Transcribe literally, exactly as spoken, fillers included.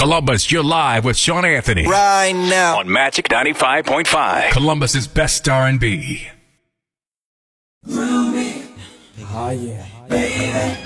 Columbus, you're live with Sean Anthony. Right now. On Magic ninety-five point five. Columbus's best R and B. Oh, yeah. Baby.